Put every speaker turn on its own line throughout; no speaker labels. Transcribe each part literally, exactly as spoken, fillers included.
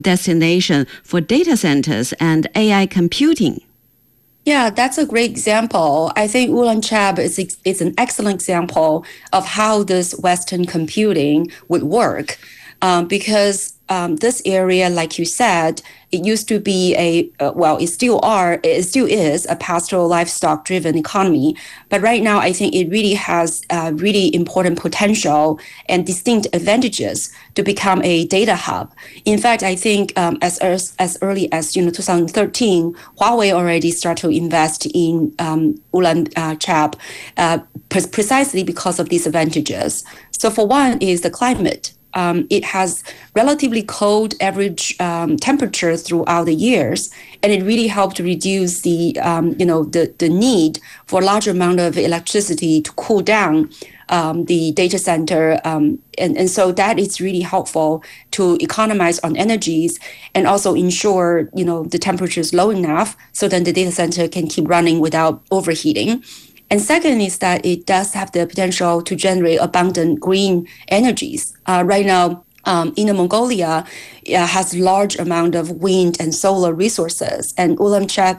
destination for data centers and A I computing.
Yeah, that's a great example. I think Ulanqab is, is an excellent example of how this Western computing would work. Um, because um, this area, like you said, it used to be a, uh, well, it still are, it still is a pastoral livestock driven economy. But right now, I think it really has uh, really important potential and distinct advantages to become a data hub. In fact, I think um, as, as as early as you know two thousand thirteen, Huawei already started to invest in um, Ulanqab uh, pre- precisely because of these advantages. So for one is the climate. Um, it has relatively cold average um, temperature throughout the years, and it really helped to reduce the um, you know the the need for a large amount of electricity to cool down um, the data center, um, and and so that is really helpful to economize on energies and also ensure you know the temperature is low enough so that the data center can keep running without overheating. And second is that it does have the potential to generate abundant green energies. Uh, right now, um, Inner Mongolia uh, has large amount of wind and solar resources. And Ulanqab,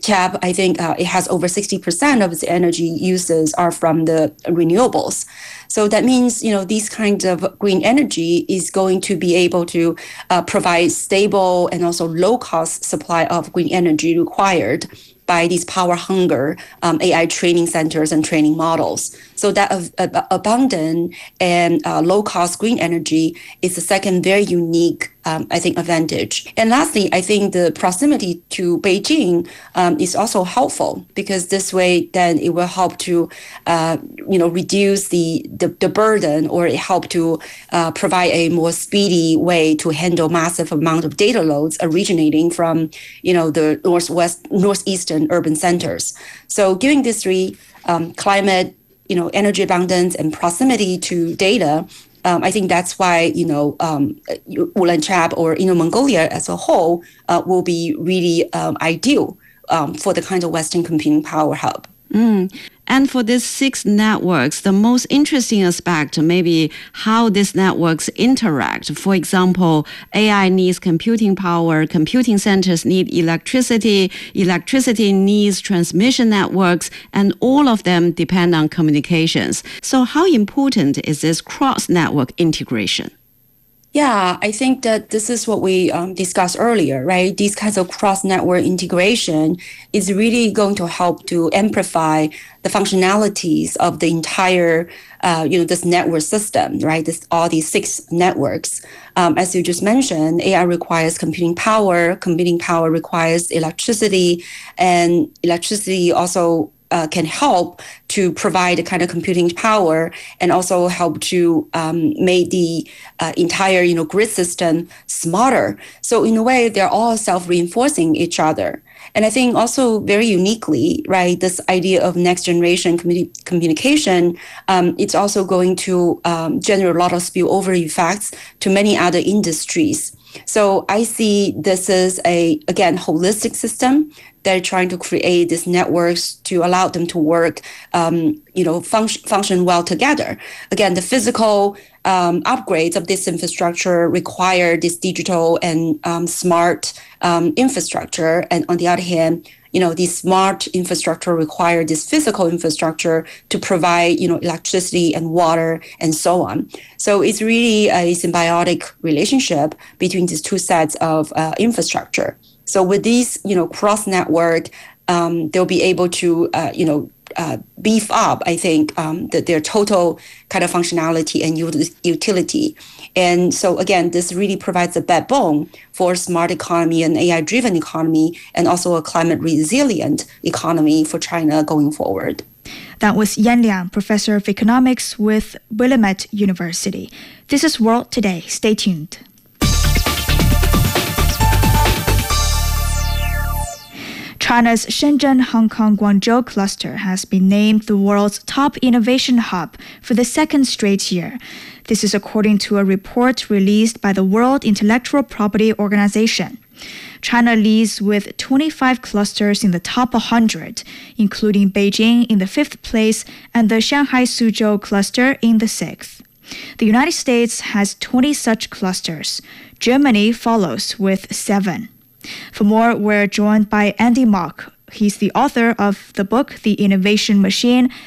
I think uh, it has over sixty percent of its energy uses are from the renewables. So that means, you know, these kinds of green energy is going to be able to uh, provide stable and also low cost supply of green energy required by these power hunger um, A I training centers and training models. So that uh, uh, abundant and uh, low-cost green energy is the second very unique, um, I think, advantage. And lastly, I think the proximity to Beijing um, is also helpful because this way, then it will help to, uh, you know, reduce the, the, the burden, or it help to uh, provide a more speedy way to handle massive amount of data loads originating from, you know, the northwest, northeastern urban centers. So giving these three, um, climate, you know, energy abundance and proximity to data, um, I think that's why, you know, um, Ulanqab or Inner Mongolia as a whole uh, will be really um, ideal um, for the kind of Western computing power hub.
Mm. And for these six networks, the most interesting aspect may be how these networks interact. For example, A I needs computing power, computing centers need electricity, electricity needs transmission networks, and all of them depend on communications. So how important is this cross-network integration?
Yeah, I think that this is what we um, discussed earlier, right? These kinds of cross-network integration is really going to help to amplify the functionalities of the entire, uh, you know, this network system, right? This all these six networks. Um, as you just mentioned, A I requires computing power. Computing power requires electricity, and electricity also Uh, can help to provide a kind of computing power and also help to um, make the uh, entire, you know, grid system smarter. So in a way, they're all self-reinforcing each other. And I think also very uniquely, right, this idea of next generation commu- communication, um, it's also going to um, generate a lot of spillover effects to many other industries. So I see this as a, again, holistic system. They're trying to create these networks to allow them to work, um, you know, function function well together. Again, the physical um, upgrades of this infrastructure require this digital and um, smart um, infrastructure. And on the other hand, you know, the smart infrastructure require this physical infrastructure to provide, you know, electricity and water and so on. So it's really a symbiotic relationship between these two sets of uh, infrastructure. So with these, you know, cross-network, um, they'll be able to, uh, you know, uh, beef up, I think, um, the, their total kind of functionality and utility. And so, again, this really provides a backbone for a smart economy, an A I-driven economy, and also a climate-resilient economy for China going forward.
That was Yan Liang, professor of economics with Willamette University. This is World Today. Stay tuned. China's Shenzhen-Hong Kong-Guangzhou cluster has been named the world's top innovation hub for the second straight year. This is according to a report released by the World Intellectual Property Organization. China leads with twenty-five clusters in the top one hundred, including Beijing in the fifth place and the Shanghai Suzhou cluster in the sixth. The United States has twenty such clusters. Germany follows with seven. For more, we're joined by Andy Mok. He's the author of the book, The Innovation Machine,